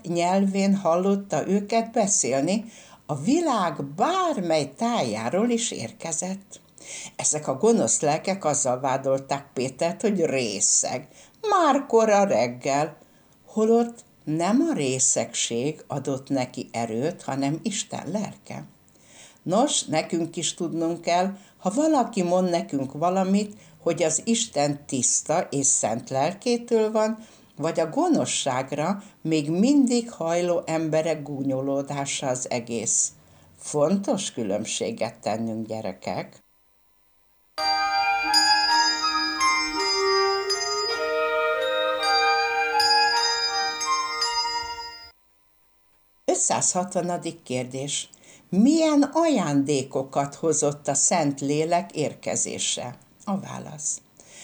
nyelvén hallotta őket beszélni, a világ bármely tájáról is érkezett. Ezek a gonosz lelkek azzal vádolták Pétert, hogy részeg, már kora reggel, holott nem a részegség adott neki erőt, hanem Isten lelke. Nos, nekünk is tudnunk kell, ha valaki mond nekünk valamit, hogy az Isten tiszta és szent lelkétől van, vagy a gonoszságra még mindig hajló emberek gúnyolódása az egész. Fontos különbséget tennünk, gyerekek. Ötszázhatvanadik kérdés. Milyen ajándékokat hozott a Szent Lélek érkezése? A válasz.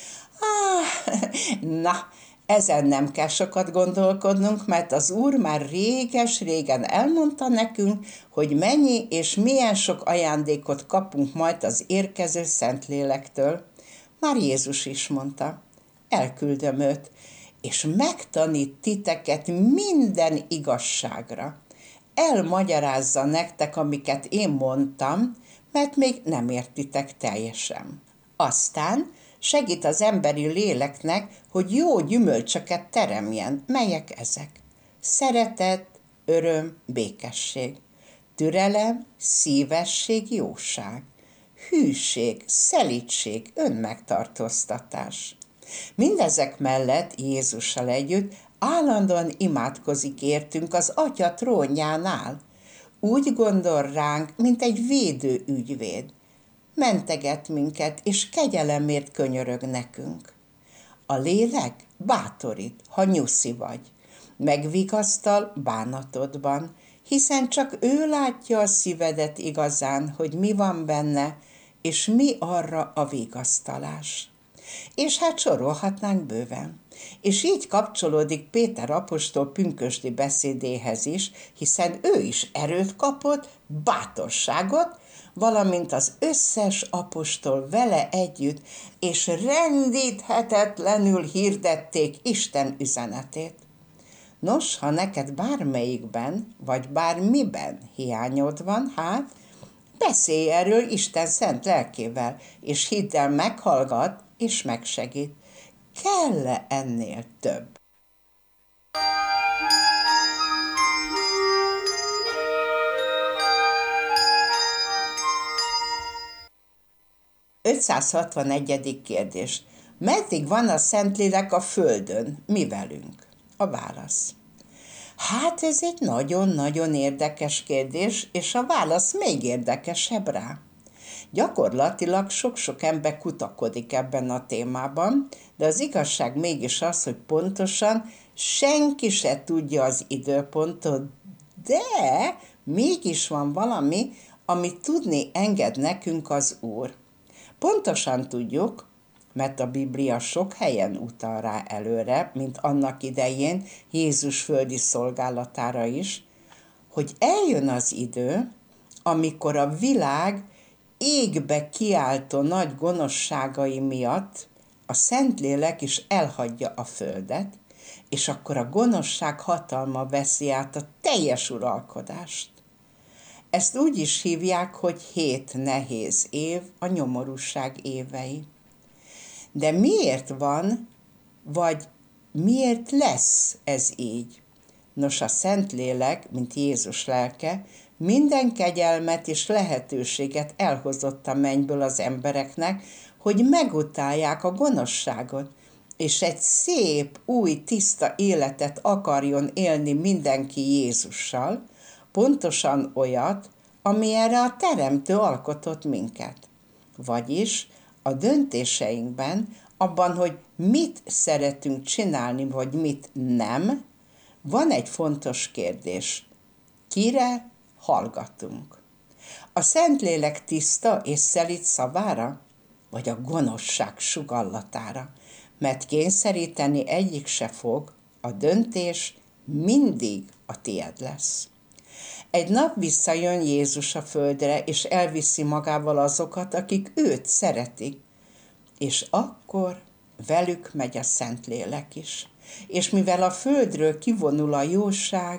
Na, ezen nem kell sokat gondolkodnunk, mert az Úr már réges-régen elmondta nekünk, hogy mennyi és milyen sok ajándékot kapunk majd az érkező Szentlélektől. Már Jézus is mondta, elküldöm őt, és megtanít titeket minden igazságra. Elmagyarázza nektek, amiket én mondtam, mert még nem értitek teljesen. Aztán segít az emberi léleknek, hogy jó gyümölcsöket teremjen. Melyek ezek? Szeretet, öröm, békesség, türelem, szívesség, jóság, hűség, szelídség, önmegtartóztatás. Mindezek mellett Jézussal együtt állandóan imádkozik értünk az Atya trónjánál. Úgy gondol ránk, mint egy védő ügyvéd. Menteget minket, és kegyelemért könyörög nekünk. A lélek bátorít, ha nyuszi vagy, megvigasztal bánatodban, hiszen csak ő látja a szívedet igazán, hogy mi van benne, és mi arra a vigasztalás. És hát sorolhatnánk bőven. És így kapcsolódik Péter apostol pünkösdi beszédéhez is, hiszen ő is erőt kapott, bátorságot, valamint az összes apostol vele együtt, és rendíthetetlenül hirdették Isten üzenetét. Nos, ha neked bármelyikben, vagy bármiben hiányod van, hát beszélj erről Isten szent lelkével, és hidd el, meghallgat és megsegít. Kell-e ennél több? Ötszázhatvanegyedik kérdés. Meddig van a Szentlélek a földön? Mi velünk? A válasz. Hát ez egy nagyon-nagyon érdekes kérdés, és a válasz még érdekesebb rá. Gyakorlatilag sok-sok ember kutakodik ebben a témában, de az igazság mégis az, hogy pontosan senki se tudja az időpontot, de mégis van valami, amit tudni enged nekünk az Úr. Pontosan tudjuk, mert a Biblia sok helyen utal rá előre, mint annak idején Jézus földi szolgálatára is, hogy eljön az idő, amikor a világ égbe kiáltó nagy gonoszságai miatt a Szentlélek is elhagyja a földet, és akkor a gonoszság hatalma veszi át a teljes uralkodást. Ezt úgy is hívják, hogy 7 nehéz év, a nyomorúság évei. De miért van, vagy miért lesz ez így? Nos, a Szentlélek, mint Jézus lelke, minden kegyelmet és lehetőséget elhozott a mennyből az embereknek, hogy megutálják a gonoszságot, és egy szép, új, tiszta életet akarjon élni mindenki Jézussal, pontosan olyat, amilyenre a Teremtő alkotott minket. Vagyis a döntéseinkben, abban, hogy mit szeretünk csinálni, vagy mit nem, van egy fontos kérdés. Kire hallgatunk? A Szentlélek tiszta és szelíd szavára, vagy a gonoszság sugallatára? Mert kényszeríteni egyik se fog, a döntés mindig a tied lesz. Egy nap visszajön Jézus a földre, és elviszi magával azokat, akik őt szeretik, és akkor velük megy a Szentlélek is. És mivel a földről kivonul a jóság,